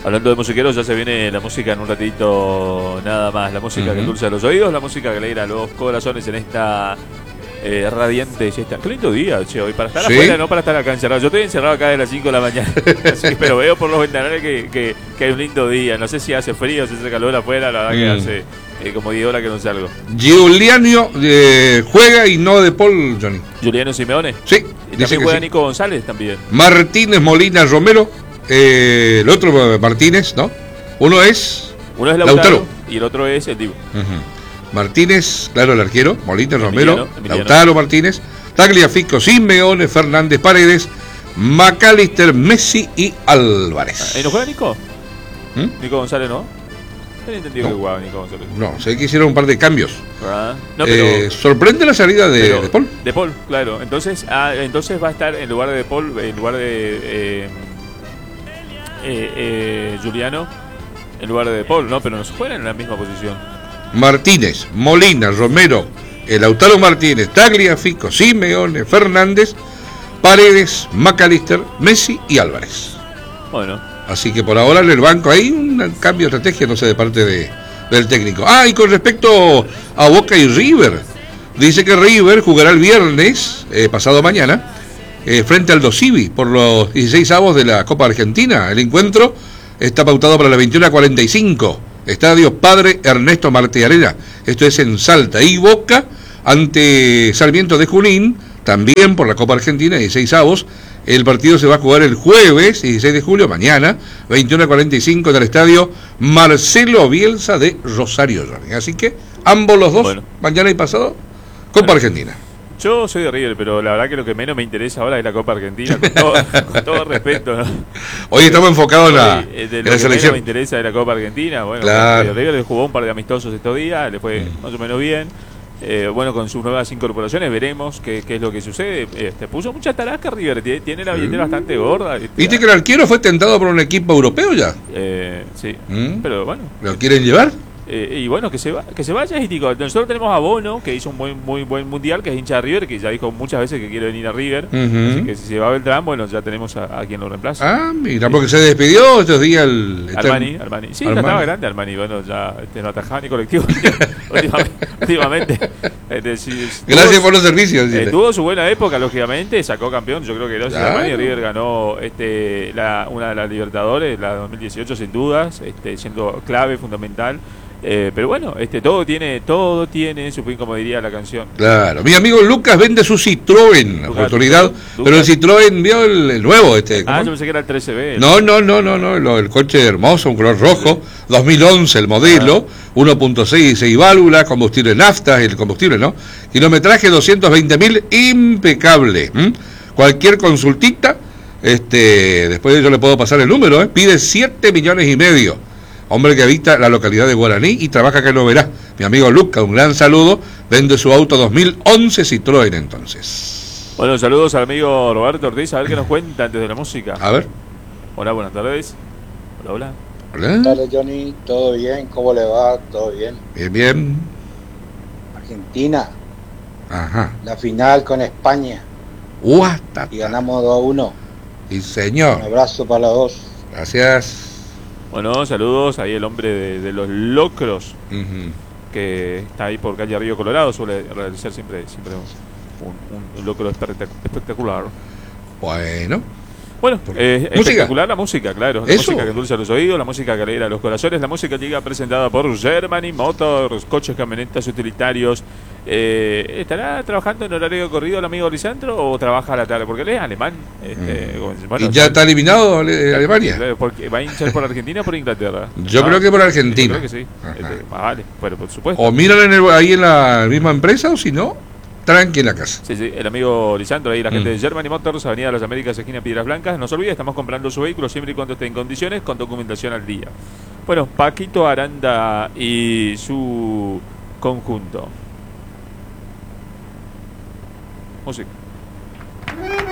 Hablando de musiqueros, ya se viene la música en un ratito nada más. La música que endulza los oídos, la música que alegra los corazones en esta radiante siesta. Qué lindo día, che, hoy para estar afuera, no para estar acá encerrado. Yo estoy encerrado acá de las 5 de la mañana, así, pero veo por los ventanales que hay un lindo día. No sé si hace frío, si hace calor afuera, la verdad que hace como 10 horas que no salgo. Giuliano juega y no de Paul, Johnny. ¿Juliano Simeone? Sí. Y también juega sí. Nico González también. Martínez, Molina, Romero. El otro Martínez, ¿no? Uno es Lautaro y el otro es el Dibu. Martínez, claro, el arquero, Molina, Romero, Emiliano. Lautaro Martínez, Tagliafico, Simeone, Fernández, Paredes, McAllister, Messi y Álvarez. ¿No juega Nico? Nico González, ¿no? No entendido que jugaba Nico González. No, sé que hicieron un par de cambios. No, pero sorprende la salida de Paul. De Paul, claro. Entonces va a estar en lugar de Paul, en lugar de Giuliano, en lugar de Paul, ¿no? Pero no se juegan en la misma posición. Martínez, Molina, Romero, Lautaro Martínez, Tagliafico, Simeone, Fernández, Paredes, McAllister, Messi y Álvarez. Bueno. Así que por ahora en el banco hay un cambio de estrategia, no sé, de parte del técnico. Y con respecto a Boca y River, dice que River jugará el viernes, pasado mañana, frente al Dosivi por los 16avos de la Copa Argentina. El encuentro está pautado para las 21:45. Estadio Padre Ernesto Martiarena, esto es en Salta. Y Boca ante Sarmiento de Junín, también por la Copa Argentina, 16avos. El partido se va a jugar el jueves, 16 de julio, mañana, 21:45 en el estadio Marcelo Bielsa de Rosario. Así que ambos los dos, mañana y pasado, Copa Argentina. Yo soy de River, pero la verdad que lo que menos me interesa ahora es la Copa Argentina, con todo respeto, ¿no? Hoy estamos enfocados en la selección. Menos me interesa es la Copa Argentina. Bueno, claro. River jugó un par de amistosos estos días, le fue más o menos bien. Bueno, con sus nuevas incorporaciones veremos qué es lo que sucede. Puso mucha tarasca River, tiene la billetera bastante gorda. ¿Viste que el arquero fue tentado por un equipo europeo ya? Sí, pero bueno. ¿Lo quieren llevar? Y bueno, que se vaya. Y digo, nosotros tenemos a Bono, que hizo un muy buen mundial, que es hincha de River, que ya dijo muchas veces que quiere venir a River. Así que si se va Beltrán, bueno, ya tenemos a quien lo reemplaza. Mira, porque se despidió estos días Armani. Sí, ya estaba grande Armani. Bueno, ya no atajaba ni colectivo últimamente. Gracias por los servicios. Tuvo su buena época, lógicamente, sacó campeón. Yo creo que gracias a Armani River ganó una de las Libertadores, la 2018 sin dudas, siendo clave, fundamental. Pero bueno, todo tiene su fin, como diría la canción. Claro, mi amigo Lucas vende su Citroën, oportunidad, pero el Citroën vio el nuevo, yo pensé que era el 13B. No, el coche hermoso, un color rojo, 2011 el modelo, 1.6 6 válvulas, combustible nafta, el combustible, ¿no? Kilometraje 220.000, impecable. Cualquier consultita, después yo le puedo pasar el número, pide 7,5 millones. Hombre que habita la localidad de Guaraní y trabaja acá en Oberá. Mi amigo Luca, un gran saludo. Vende su auto 2011 Citroën entonces. Bueno, saludos al amigo Roberto Ortiz. A ver qué nos cuenta antes de la música. A ver. Hola, buenas tardes. Hola. Hola, Johnny. ¿Todo bien? ¿Cómo le va? ¿Todo bien? Bien. Argentina. Ajá. La final con España. Y ganamos 2-1. Sí, señor. Un abrazo para los dos. Gracias. Bueno, saludos, ahí el hombre de los locros, que está ahí por calle Río Colorado, suele realizar siempre un locro espectacular. Bueno, espectacular la música, claro. La música que endulza los oídos, la música que alegra los corazones, la música llega presentada por Germany Motors, coches, camionetas, utilitarios. ¿Estará trabajando en horario de corrido el amigo Lisandro o trabaja a la tarde? Porque él es alemán. ¿Y ya está eliminado Alemania? Claro, porque ¿va a hinchar por Argentina o por Inglaterra? Yo creo que por Argentina. Yo creo que sí. Vale, bueno, por supuesto. O miran ahí en la misma empresa o si no, tranqui en la casa. Sí, el amigo Lisandro, ahí la gente de Germany Motors, Avenida de las Américas, esquina Piedras Blancas. No se olvide, estamos comprando su vehículo siempre y cuando esté en condiciones, con documentación al día. Bueno, Paquito Aranda y su conjunto. Música.